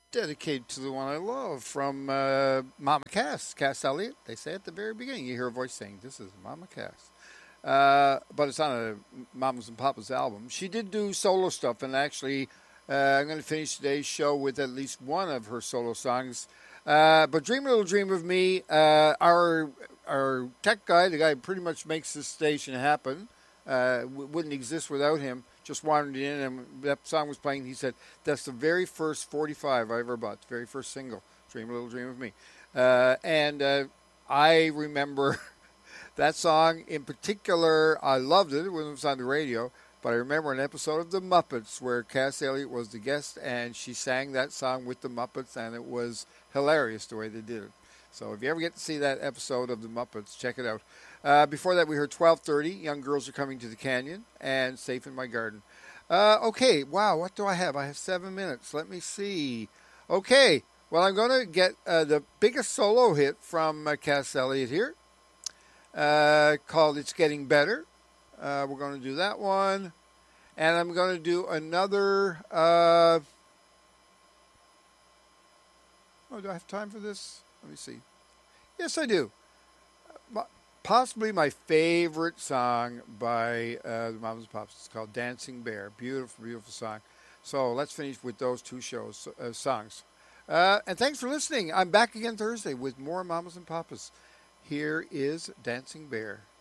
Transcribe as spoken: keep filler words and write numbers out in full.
dedicated to the one I love from uh, Mama Cass, Cass Elliot. They say at the very beginning, you hear a voice saying, "This is Mama Cass." Uh, but it's on a Mamas and Papas album. She did do solo stuff, and actually, uh, I'm going to finish today's show with at least one of her solo songs. Uh, but Dream a Little Dream of Me, uh, our our tech guy, the guy who pretty much makes this station happen, uh, w- wouldn't exist without him. Just wandered in, and that song was playing. He said, "That's the very first forty-five I ever bought, the very first single, Dream a Little Dream of Me." Uh, and uh, I remember that song in particular. I loved it when it was on the radio, but I remember an episode of The Muppets where Cass Elliot was the guest, and she sang that song with the Muppets, and it was hilarious the way they did it. So if you ever get to see that episode of The Muppets, check it out. Uh, before that, we heard twelve thirty, Young Girls Are Coming to the Canyon, and Safe in My Garden. Uh, okay, wow, what do I have? I have seven minutes. Let me see. Okay, well, I'm going to get uh, the biggest solo hit from uh, Cass Elliot here, uh, called It's Getting Better. Uh, we're going to do that one. And I'm going to do another... Uh, oh, do I have time for this? Let me see. Yes, I do. Possibly my favorite song by uh, the Mamas and Papas. It's called Dancing Bear. Beautiful, beautiful song. So let's finish with those two shows, uh, songs. Uh, and thanks for listening. I'm back again Thursday with more Mamas and Papas. Here is Dancing Bear.